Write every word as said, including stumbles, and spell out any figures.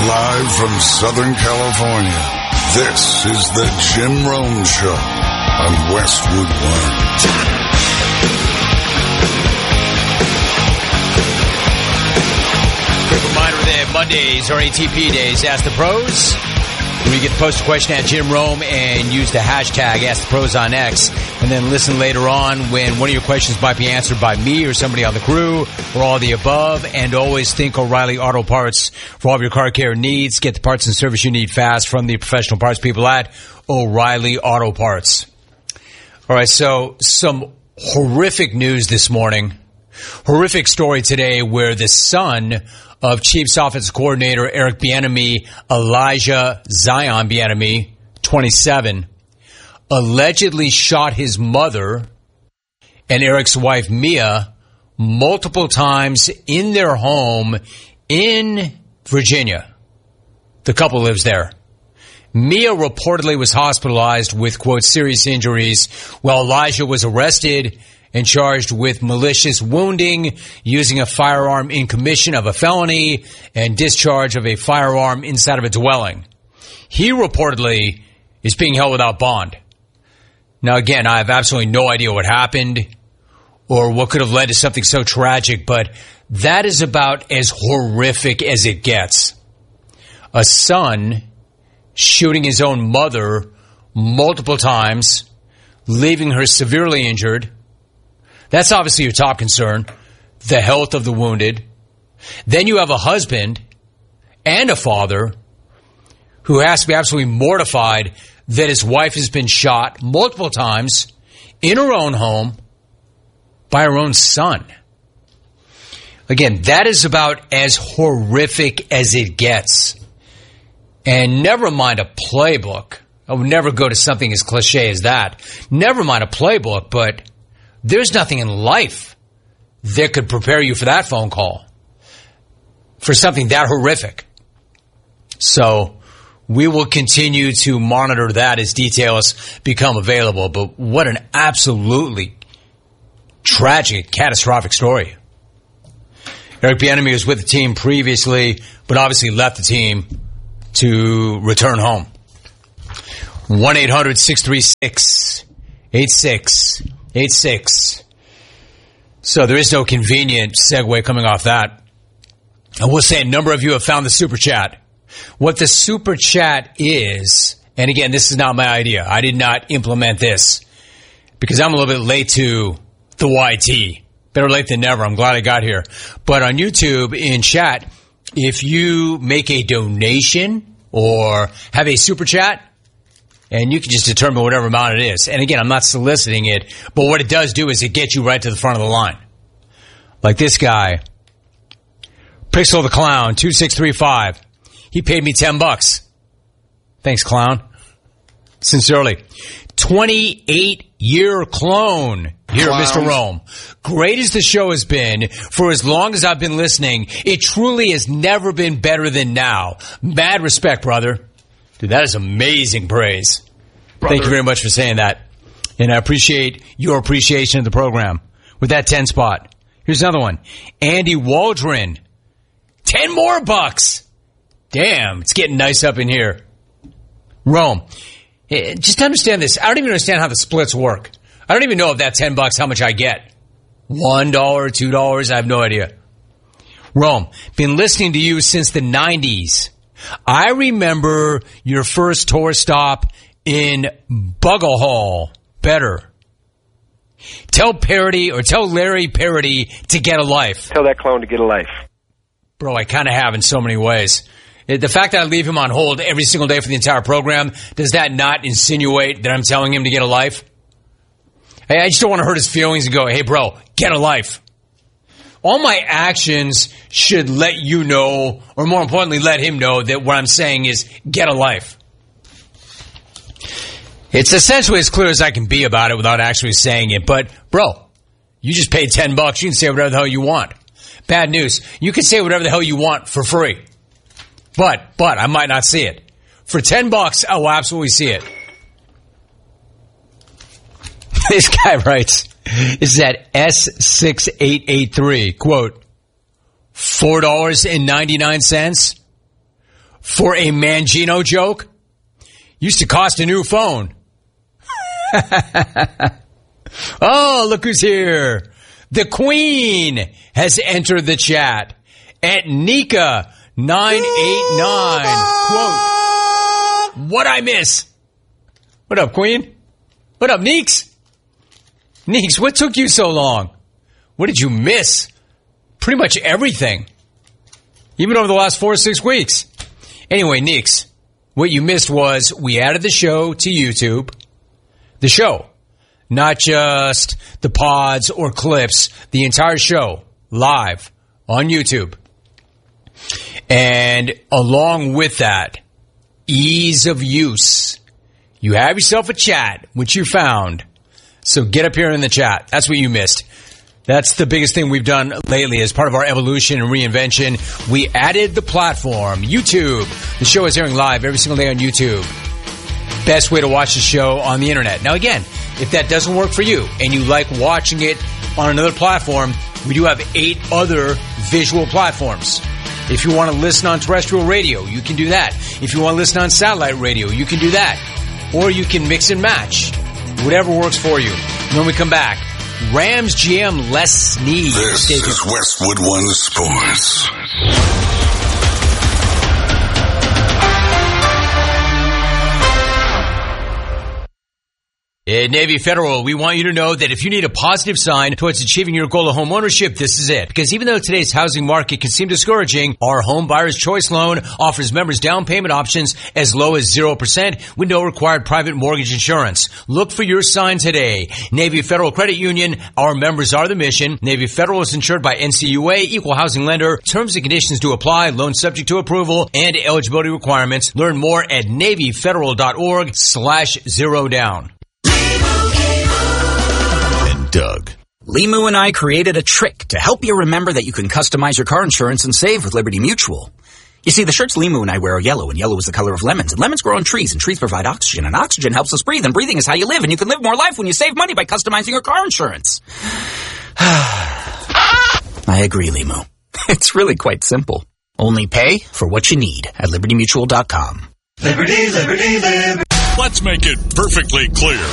Live from Southern California, this is the Jim Rome Show on Westwood One. Quick reminder that Mondays are A T P days. Ask the Pros. Where you get to post a question at Jim Rome and use the hashtag Ask the Pros on X. And then listen later on when one of your questions might be answered by me or somebody on the crew or all the above. And always think O'Reilly Auto Parts for all of your car care needs. Get the parts and service you need fast from the professional parts people at O'Reilly Auto Parts. All right, so some horrific news this morning. Horrific story today where the son of Chiefs offensive coordinator Eric Bieniemy, Elijah Zion Bieniemy, twenty-seven, allegedly shot his mother and Eric's wife Mia multiple times in their home in Virginia. The couple lives there. Mia reportedly was hospitalized with, quote, serious injuries, while Elijah was arrested and charged with malicious wounding, using a firearm in commission of a felony, and discharge of a firearm inside of a dwelling. He reportedly is being held without bond. Now, again, I have absolutely no idea what happened or what could have led to something so tragic, but that is about as horrific as it gets. A son shooting his own mother multiple times, leaving her severely injured. That's obviously your top concern, the health of the wounded. Then you have a husband and a father who has to be absolutely mortified that his wife has been shot multiple times in her own home by her own son. Again, that is about as horrific as it gets. And never mind a playbook. I would never go to something as cliche as that. Never mind a playbook, but there's nothing in life that could prepare you for that phone call, for something that horrific. So we will continue to monitor that as details become available. But what an absolutely tragic, catastrophic story. Eric Bieniemy was with the team previously, but obviously left the team to return home. one eight hundred six three six eight six eight six. So there is no convenient segue coming off that. I will say a number of you have found the Super Chat. What the Super Chat is, and again, this is not my idea. I did not implement this because I'm a little bit late to the Y T. Better late than never. I'm glad I got here. But on YouTube, in chat, if you make a donation or have a Super Chat, and you can just determine whatever amount it is. And again, I'm not soliciting it, but what it does do is it gets you right to the front of the line. Like this guy, Pixel the Clown, two six three five. He paid me ten bucks. Thanks, Clown. Sincerely. twenty-eight year clone here at Mister Rome. Great as the show has been, for as long as I've been listening, it truly has never been better than now. Mad respect, brother. Dude, that is amazing praise. Brother. Thank you very much for saying that. And I appreciate your appreciation of the program with that ten spot. Here's another one. Andy Waldron. ten more bucks. Damn, it's getting nice up in here. Rome. Just understand this. I don't even understand how the splits work. I don't even know if that ten bucks, how much I get. One dollar, two dollars, I have no idea. Rome, been listening to you since the nineties. I remember your first tour stop in Bugle Better. Tell Parody or tell Larry Parody to get a life. Tell that clone to get a life. Bro, I kind of have in so many ways. The fact that I leave him on hold every single day for the entire program, does that not insinuate that I'm telling him to get a life? I just don't want to hurt his feelings and go, hey, bro, get a life. All my actions should let you know, or more importantly, let him know that what I'm saying is get a life. It's essentially as clear as I can be about it without actually saying it. But, bro, you just paid ten bucks. You can say whatever the hell you want. Bad news. You can say whatever the hell you want for free. But, but, I might not see it. For ten bucks, I will absolutely see it. This guy writes, this is at S six eight eight three, quote, four dollars and ninety-nine cents for a Mangino joke? Used to cost a new phone. Oh, look who's here. The Queen has entered the chat at Nika nine eight nine. Quote, what I miss? What up, Queen? What up, Neeks? Neeks, what took you so long? What did you miss? Pretty much everything. Even over the last four or six weeks. Anyway, Neeks, what you missed was we added the show to YouTube. The show. Not just the pods or clips. The entire show. Live. On YouTube. And along with that, ease of use. You have yourself a chat, which you found. So get up here in the chat. That's what you missed. That's the biggest thing we've done lately as part of our evolution and reinvention. We added the platform, YouTube. The show is airing live every single day on YouTube. Best way to watch the show on the internet. Now again, if that doesn't work for you and you like watching it on another platform, we do have eight other visual platforms. If you want to listen on terrestrial radio, you can do that. If you want to listen on satellite radio, you can do that. Or you can mix and match. Whatever works for you. When we come back, Rams G M Les Snead. This is Westwood One Sports. At Navy Federal, we want you to know that if you need a positive sign towards achieving your goal of home ownership, this is it. Because even though today's housing market can seem discouraging, our Home Buyer's Choice Loan offers members down payment options as low as zero percent with no required private mortgage insurance. Look for your sign today. Navy Federal Credit Union, our members are the mission. Navy Federal is insured by N C U A, equal housing lender. Terms and conditions do apply. Loan subject to approval and eligibility requirements. Learn more at NavyFederal.org slash zero down. Doug. Limu and I created a trick to help you remember that you can customize your car insurance and save with Liberty Mutual. You see, the shirts Limu and I wear are yellow, and yellow is the color of lemons, and lemons grow on trees, and trees provide oxygen, and oxygen helps us breathe, and breathing is how you live, and you can live more life when you save money by customizing your car insurance. I agree, Limu. It's really quite simple. Only pay for what you need at liberty mutual dot com. Liberty, liberty, liberty. Let's make it perfectly clear.